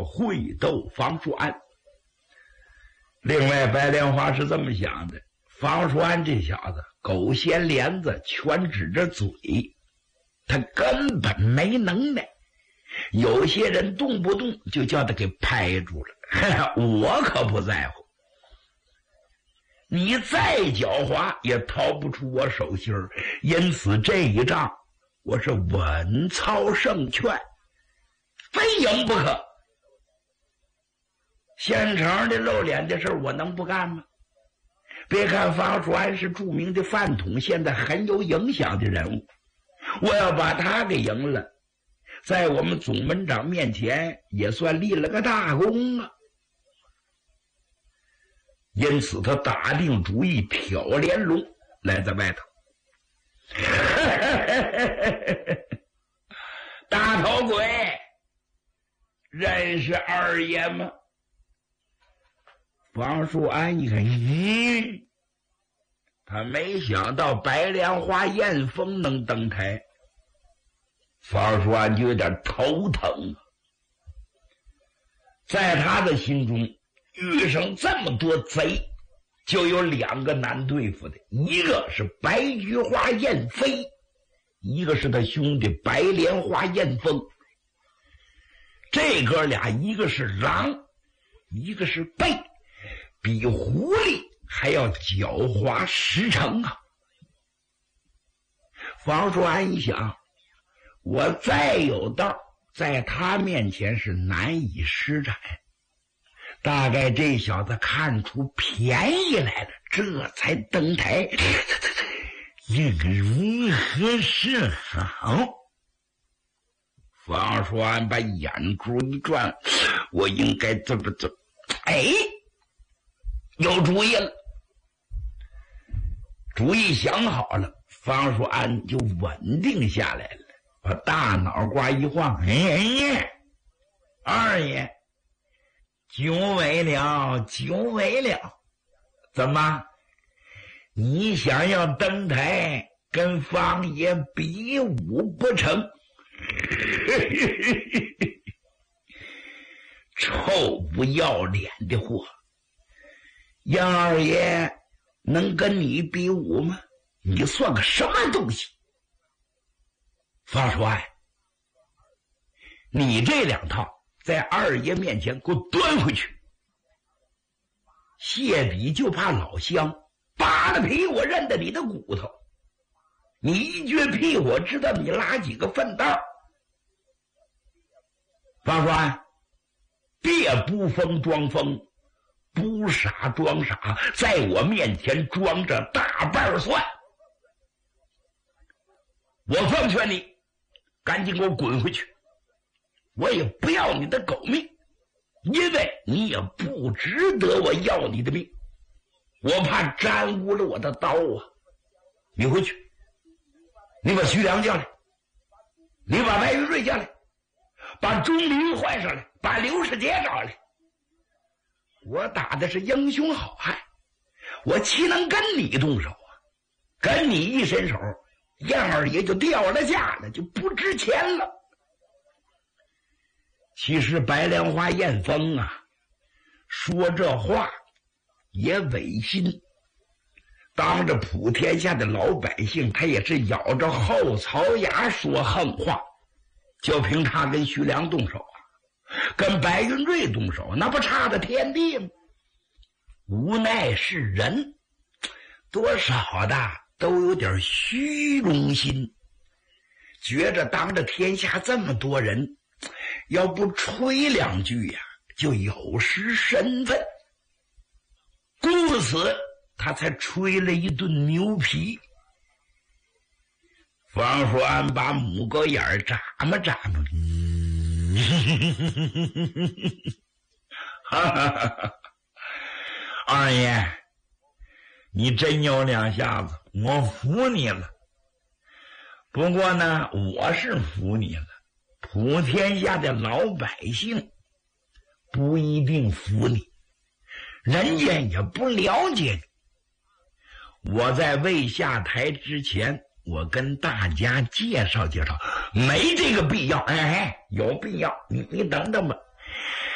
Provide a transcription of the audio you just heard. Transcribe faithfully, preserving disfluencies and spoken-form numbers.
会斗方叔安。另外，白莲花是这么想的：方叔安这小子狗衔帘子，全指着嘴，他根本没能耐。有些人动不动就叫他给拍住了，我可不在乎。你再狡猾也逃不出我手心儿，因此这一仗我是稳操胜券，非赢不可。现成的露脸的事我能不干吗？别看方叔安是著名的饭桶，现在很有影响的人物，我要把他给赢了，在我们总门长面前也算立了个大功啊。因此他打定主意挑连龙来在外头。大头鬼，认识二爷吗？方叔安一看，咦，他没想到白莲花艳风能登台，方叔安就有点头疼。在他的心中，遇上这么多贼，就有两个难对付的，一个是白菊花燕飞，一个是他兄弟白莲花燕风。这哥俩一个是狼，一个是狈，比狐狸还要狡猾十成啊。方叔安一想，我再有道，在他面前是难以施展。大概这小子看出便宜来了，这才登台。应如何是好？方叔安把眼珠一转，我应该怎么怎么？哎，有主意了！主意想好了，方叔安就稳定下来了，把大脑瓜一晃，哎哎，二爷，久违了，久违了！怎么？你想要登台跟方爷比武不成？臭不要脸的货！杨二爷能跟你比武吗？你算个什么东西？方叔安，你这两套在二爷面前给我端回去。谢比就怕老乡，扒了皮我认得你的骨头，你一撅屁股我知道你拉几个粪道。方叔安，别不疯装疯，不傻装傻，在我面前装着大半算。我奉劝你赶紧给我滚回去，我也不要你的狗命，因为你也不值得我要你的命，我怕沾污了我的刀啊！你回去，你把徐良叫来，你把白玉瑞叫来，把钟离换上来，把刘世杰找来。我打的是英雄好汉，我岂能跟你动手啊？跟你一伸手，燕二爷就掉了价了，就不值钱了。其实白莲花燕风啊，说这话也违心，当着普天下的老百姓，他也是咬着后槽牙说横话。就凭他跟徐良动手啊，跟白云瑞动手，那不差的天地吗？无奈是人，多少的都有点虚荣心，觉着当着天下这么多人，要不吹两句呀、啊，就有失身份。故此他才吹了一顿牛皮。方叔安把母狗眼儿眨嘛眨嘛，嗯，哈哈哈哈！二爷，你真有两下子，我服你了。不过呢，我是服你了，普天下的老百姓不一定服你，人家也不了解你。我在未下台之前，我跟大家介绍介绍，没这个必要。哎，有必要，你你等等吧。